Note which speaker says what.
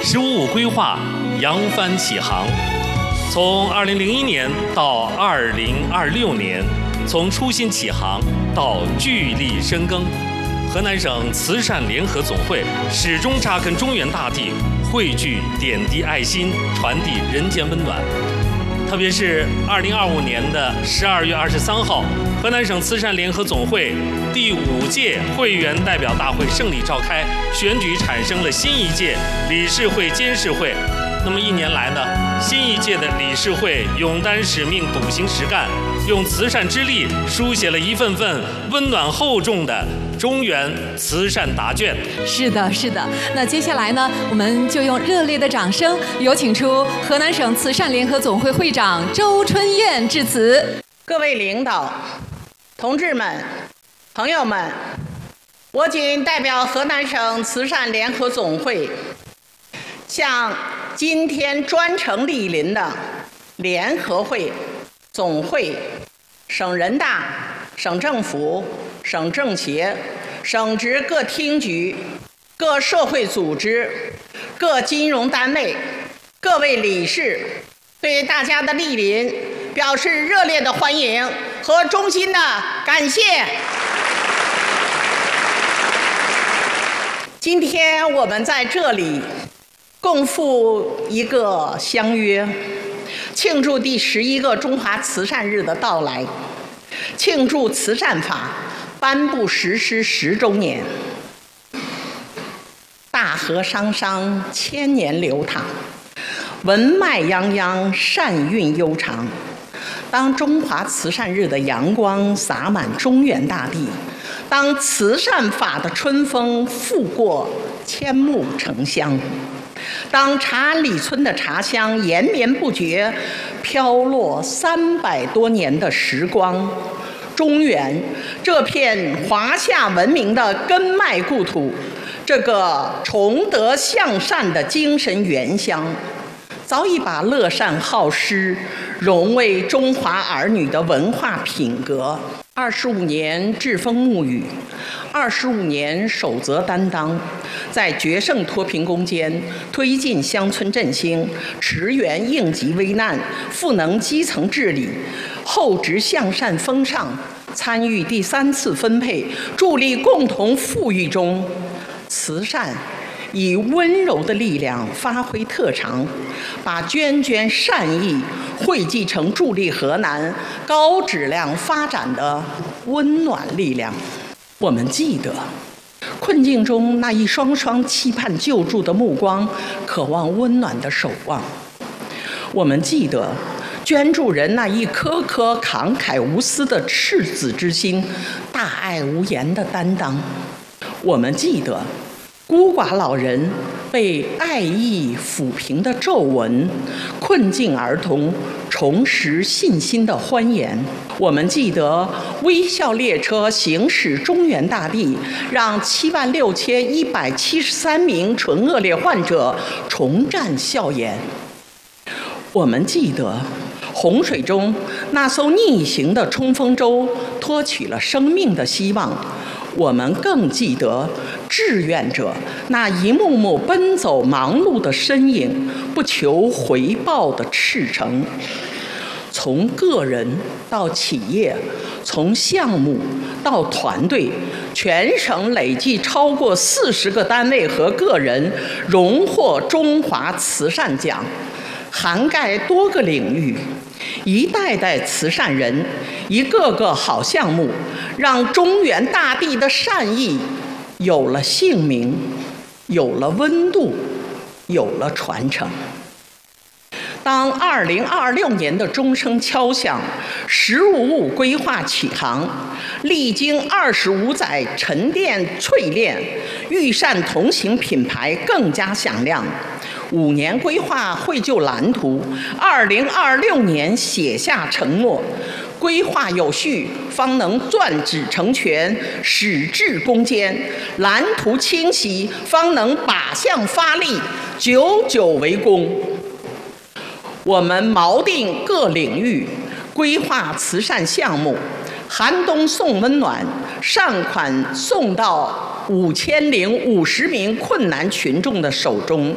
Speaker 1: “15+5”规划扬帆起航。从2001年到2026年，从初心起航到聚力深耕，河南省慈善联合总会始终扎根中原大地，汇聚点滴爱心，传递人间温暖。特别是2025年的12月23号，河南省慈善联合总会第5届会员代表大会胜利召开，选举产生了新一届理事会、监事会。那么1年来呢，新一届的理事会勇担使命，笃行实干，用慈善之力书写了一份份温暖厚重的中原慈善答卷。
Speaker 2: 是的，是的。那接下来呢，我们就用热烈的掌声，有请出河南省慈善联合总会会长周春燕致辞。
Speaker 3: 各位领导、同志们、朋友们，我谨代表河南省慈善联合总会，向今天专程莅临的联合会、总会、省人大、省政府、省政协、省直各厅局、各社会组织、各金融单位、各位理事，对大家的莅临表示热烈的欢迎和衷心的感谢。今天我们在这里共赴一个相约，庆祝第11个中华慈善日的到来，庆祝慈善法颁布实施10周年。大河汤汤，千年流淌，文脉泱泱，善韵悠长。当中华慈善日的阳光洒满中原大地，当慈善法的春风拂过千木城乡，当茶里村的茶香延绵不绝，飘落300多年的时光，中原这片华夏文明的根脉故土，这个崇德向善的精神原乡，早已把乐善好施融为中华儿女的文化品格。25年栉风沐雨，25年守责担当，在决胜脱贫攻坚、推进乡村振兴、驰援应急危难、赋能基层治理、厚植向善风尚、参与第3次分配、助力共同富裕中，慈善以温柔的力量发挥特长，把涓涓善意汇集成助力河南高质量发展的温暖力量。我们记得困境中那一双双期盼救助的目光，渴望温暖的守望。我们记得捐助人那一颗颗慷慨无私的赤子之心，大爱无言的担当。我们记得孤寡老人被爱意抚平的皱纹，困境儿童重拾信心的欢颜。我们记得微笑列车行驶中原大地，让76173名唇腭裂患者重绽笑颜。我们记得洪水中那艘逆行的冲锋舟托起了生命的希望。我们更记得志愿者那一幕幕奔走忙碌的身影，不求回报的赤诚。从个人到企业，从项目到团队，全省累计超过40个单位和个人荣获中华慈善奖，涵盖多个领域。一代代慈善人，一个个好项目，让中原大地的善意有了姓名，有了温度，有了传承。当2026年的钟声敲响，“15+5”规划起航，历经25载沉淀淬炼，御善同行品牌更加响亮。5年规划绘就蓝图，2026年写下承诺。规划有序，方能攥指成拳，矢志攻坚；蓝图清晰，方能靶向发力，久久为功。我们锚定各领域，规划慈善项目，寒冬送温暖，善款送到5050名困难群众的手中。